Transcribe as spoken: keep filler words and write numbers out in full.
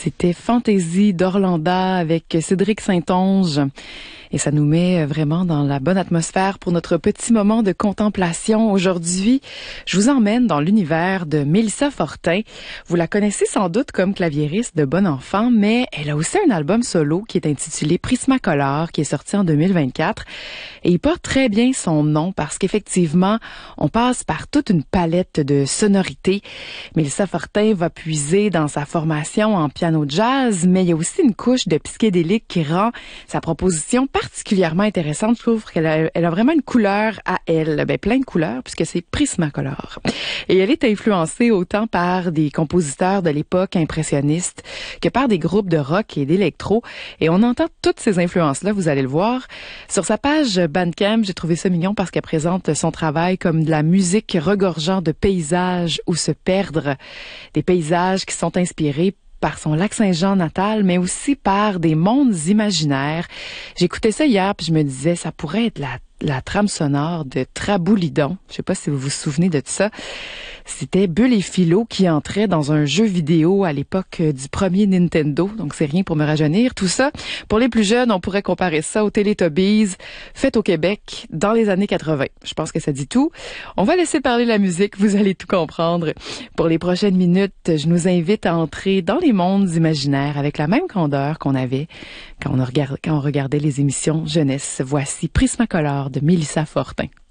C'était Fantaisie d'Orlanda avec Cédric Saint-Onge. Et ça nous met vraiment dans la bonne atmosphère pour notre petit moment de contemplation. Aujourd'hui, je vous emmène dans l'univers de Mélissa Fortin. Vous la connaissez sans doute comme claviériste de Bon Enfant, mais elle a aussi un album solo qui est intitulé Prismacolor, qui est sorti en deux mille vingt-quatre. Et il porte très bien son nom parce qu'effectivement, on passe par toute une palette de sonorités. Mélissa Fortin va puiser dans sa formation en piano jazz, mais il y a aussi une couche de psychédélique qui rend sa proposition particulièrement intéressante. Je trouve qu'elle a, elle a vraiment une couleur à elle, ben plein de couleurs puisque c'est Prismacolor. Et elle est influencée autant par des compositeurs de l'époque impressionniste que par des groupes de rock et d'électro. Et on entend toutes ces influences-là, vous allez le voir. Sur sa page Bandcamp, j'ai trouvé ça mignon parce qu'elle présente son travail comme de la musique regorgeant de paysages où se perdre. Des paysages qui sont inspirés par son Lac-Saint-Jean natal, mais aussi par des mondes imaginaires. J'écoutais ça hier, puis je me disais, ça pourrait être la, la trame sonore de Traboulidon. Je sais pas si vous vous souvenez de ça. C'était Bulle et Philo qui entraient dans un jeu vidéo à l'époque du premier Nintendo, donc c'est rien pour me rajeunir. Tout ça, pour les plus jeunes, on pourrait comparer ça aux Teletubbies faites au Québec dans les années quatre-vingts. Je pense que ça dit tout. On va laisser parler la musique, vous allez tout comprendre. Pour les prochaines minutes, je nous invite à entrer dans les mondes imaginaires avec la même candeur qu'on avait quand on, regard, quand on regardait les émissions jeunesse. Voici Prismacolor de Mélissa Fortin.